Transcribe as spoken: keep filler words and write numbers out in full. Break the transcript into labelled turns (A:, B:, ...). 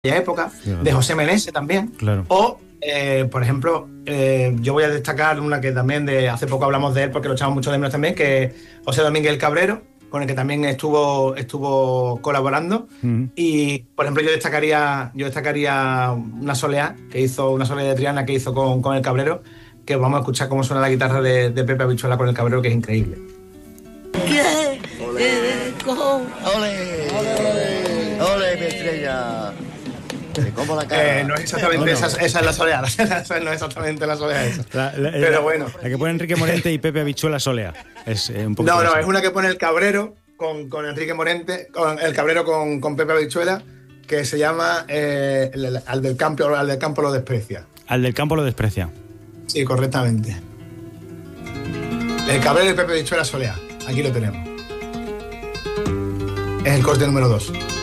A: época,
B: claro.
A: de José Meneses también,
B: claro.
A: o eh, por ejemplo, eh, yo voy a destacar una que también de hace poco hablamos de él porque lo echamos mucho de menos también, que es José Domínguez el Cabrero, con el que también estuvo estuvo colaborando.
B: Uh-huh.
A: Y por ejemplo yo destacaría yo destacaría una soleá que hizo, una soleá de Triana que hizo con, con el Cabrero, que vamos a escuchar cómo suena la guitarra de, de Pepe Habichuela con el Cabrero, que es increíble.
C: ¿Qué? ¡Ole! ¡Ole! ¡Ole! ¡Ole, mi estrella! Me como la cara.
A: Eh, no es exactamente
B: No, no.
A: Esa, esa es la soleá, esa no es exactamente la soleá esa.
B: La, la,
A: Pero
B: la,
A: bueno.
B: La que pone Enrique Morente y Pepe Habichuela Solea. Es eh, un poco.
A: No, no, es una que pone el Cabrero con, con Enrique Morente, con el Cabrero con, con Pepe Habichuela, que se llama eh, el, el, al del campo, al del campo lo desprecia.
B: Al del campo lo desprecia.
A: Sí, correctamente. El Cabrero y Pepe Habichuela Solea. Aquí lo tenemos. Es el corte número dos.